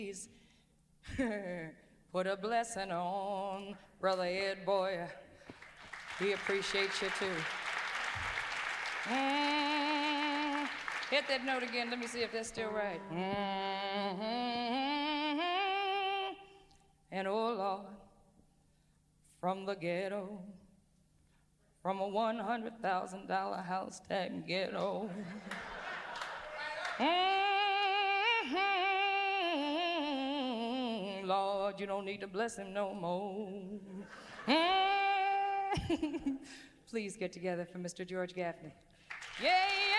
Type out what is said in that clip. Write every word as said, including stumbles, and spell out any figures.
Please put a blessing on Brother Ed, boy. He appreciates you too. Mm, hit that note again. Let me see if that's still right. Mm-hmm. And oh Lord, from the ghetto, from a one hundred thousand dollar house tag ghetto. Mm-hmm. Lord, you don't need to bless him no more. Mm-hmm. Please get together for Mister George Gaffney. Yay!